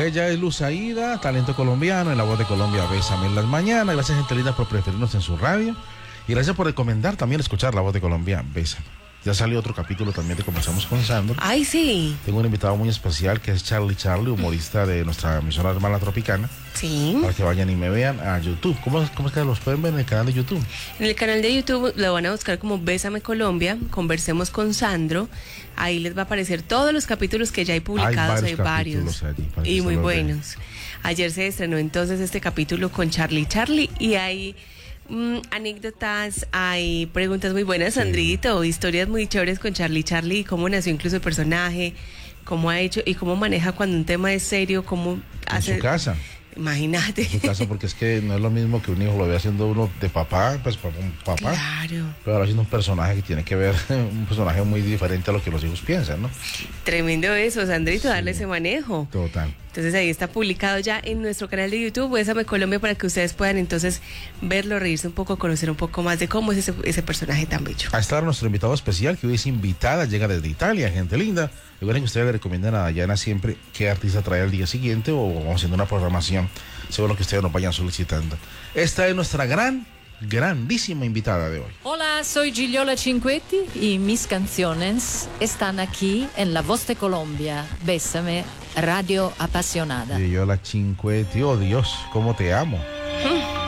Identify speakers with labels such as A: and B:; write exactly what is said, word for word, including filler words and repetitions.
A: ella es Luz Aida, talento colombiano, en La Voz de Colombia, Bésame en las mañanas. Gracias, gente linda, por preferirnos en su radio. Y gracias por recomendar también escuchar La Voz de Colombia, Bésame. Ya salió otro capítulo también de Conversamos con Sandro.
B: Ay, sí.
A: Tengo un invitado muy especial que es Charlie Charlie, humorista de nuestra emisora hermana Tropicana.
B: Sí.
A: Para que vayan y me vean a YouTube. ¿Cómo, cómo es que los pueden ver en el canal de YouTube?
B: En el canal de YouTube lo van a buscar como Bésame Colombia, Conversemos con Sandro. Ahí les va a aparecer todos los capítulos que ya hay publicados, hay varios. Hay varios y muy buenos. Ayer se estrenó entonces este capítulo con Charlie Charlie y hay mm, anécdotas, hay preguntas muy buenas, sí. Sandrito, historias muy chéveres con Charlie Charlie, cómo nació incluso el personaje, cómo ha hecho y cómo maneja cuando un tema es serio, cómo hace...
A: En su casa.
B: Imagínate.
A: En su caso, porque es que no es lo mismo que un hijo lo vea haciendo uno de papá, pues un papá.
B: Claro.
A: Pero ahora haciendo un personaje que tiene que ver, un personaje muy diferente a lo que los hijos piensan, ¿no?
B: Tremendo eso, Sandrito, sí. Darle ese manejo.
A: Total.
B: Entonces ahí está publicado ya en nuestro canal de YouTube, Bésame Colombia, para que ustedes puedan entonces verlo, reírse un poco, conocer un poco más de cómo es ese, ese personaje tan bello.
A: A estar nuestro invitado especial, que hoy es invitada, llega desde Italia, gente linda. Recuerden que ustedes le recomiendan a Dayana siempre qué artista trae al día siguiente o vamos haciendo una programación según lo que ustedes nos vayan solicitando. Esta es nuestra gran, grandísima invitada de hoy.
C: Hola, soy Gigliola Cinquetti y mis canciones están aquí en La Voz de Colombia. Bésame, radio apasionada.
A: Gigliola Cinquetti, oh Dios, cómo te amo.